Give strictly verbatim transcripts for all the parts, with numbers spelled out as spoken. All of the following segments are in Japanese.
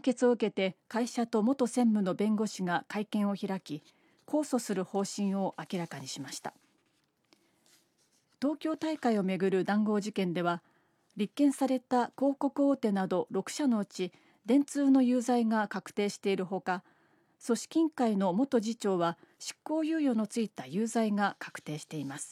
決を受けて会社と元専務の弁護士が会見を開き、控訴する方針を明らかにしました。東京大会をめぐる談合事件では、立件された広告大手などろくしゃのうち電通の有罪が確定しているほか、組織委員会の元次長は執行猶予のついた有罪が確定しています。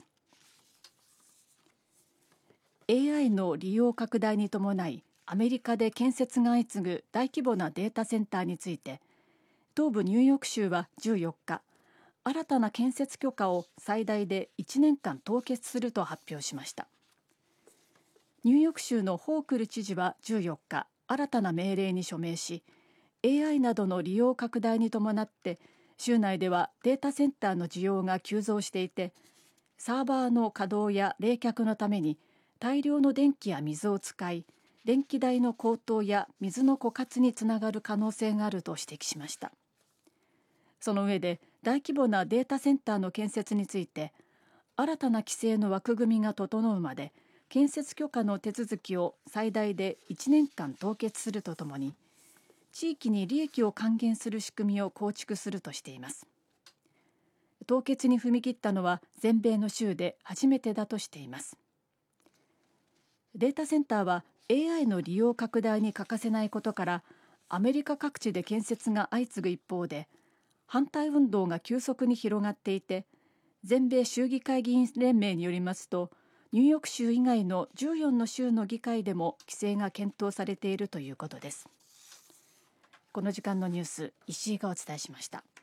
エーアイ の利用拡大に伴い、アメリカで建設が相次ぐ大規模なデータセンターについて、東部ニューヨーク州はじゅうよっか、新たな建設許可を最大でいちねんかん凍結すると発表しました。ニューヨーク州のホークル知事はじゅうよっか、新たな命令に署名し、エーアイ などの利用拡大に伴って州内ではデータセンターの需要が急増していて、サーバーの稼働や冷却のために大量の電気や水を使い、電気代の高騰や水の枯渇につながる可能性があると指摘しました。その上で、大規模なデータセンターの建設について、新たな規制の枠組みが整うまで建設許可の手続きを最大でいちねんかん凍結するとともに、地域に利益を還元する仕組みを構築するとしています。凍結に踏み切ったのは全米の州で初めてだとしています。データセンターは エーアイ の利用拡大に欠かせないことから、アメリカ各地で建設が相次ぐ一方で、反対運動が急速に広がっていて、全米州議会議員連盟によりますと、ニューヨーク州以外のじゅうよんの州の議会でも規制が検討されているということです。この時間のニュース、石井がお伝えしました。